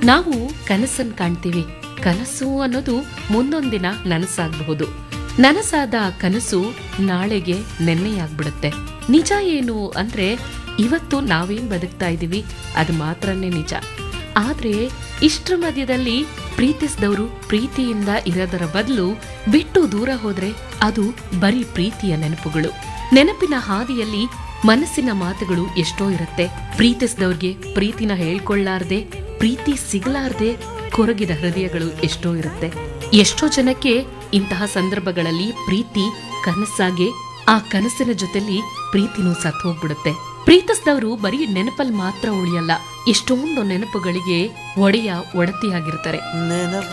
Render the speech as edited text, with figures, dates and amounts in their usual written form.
ನಾವು ಕನಸನ್ ಕಾಣ್ತೀವಿ. ಕನಸು ಅನ್ನೋದು ಮುಂದೊಂದಿನ ನನಸಾಗಬಹುದು. ನನಸಾದ ಕನಸು ನಾಳೆಗೆ ನೆನ್ನೆಯಾಗ್ಬಿಡುತ್ತೆ. ನಿಜ ಏನು ಅಂದ್ರೆ ಇವತ್ತು ನಾವೇನ್ ಬದುಕ್ತಾ ಇದೀವಿ ಅದು ಮಾತ್ರನೇ ನಿಜ. ಆದ್ರೆ ಇಷ್ಟ್ರ ಮಧ್ಯದಲ್ಲಿ ಪ್ರೀತಿಸಿದವರು ಪ್ರೀತಿಯಿಂದ ಇರೋದರ ಬದಲು ಬಿಟ್ಟು ದೂರ ಹೋದ್ರೆ ಅದು ಬರೀ ಪ್ರೀತಿಯ ನೆನಪುಗಳು. ನೆನಪಿನ ಹಾದಿಯಲ್ಲಿ ಮನಸ್ಸಿನ ಮಾತುಗಳು ಎಷ್ಟೋ ಇರುತ್ತೆ. ಪ್ರೀತಿಸಿದವ್ರಿಗೆ ಪ್ರೀತಿನ ಹೇಳ್ಕೊಳ್ಳಾರ್ದೆ, ಪ್ರೀತಿ ಸಿಗಲಾರ್ದೆ ಕೊರಗಿದ ಹೃದಯಗಳು ಎಷ್ಟೋ ಇರುತ್ತೆ. ಎಷ್ಟೋ ಜನಕ್ಕೆ ಇಂತಹ ಸಂದರ್ಭಗಳಲ್ಲಿ ಪ್ರೀತಿ ಕನಸಾಗೆ, ಆ ಕನಸಿನ ಜೊತೆಲಿ ಪ್ರೀತಿನೂ ಸತ್ತು ಹೋಗ್ಬಿಡುತ್ತೆ. ಪ್ರೀತಿಸಿದವರು ಬರೀ ನೆನಪಲ್ಲಿ ಮಾತ್ರ ಉಳಿಯಲ್ಲ, ಎಷ್ಟೊಂದು ನೆನಪುಗಳಿಗೆ ಒಡೆತಿಯಾಗಿರ್ತಾರೆ.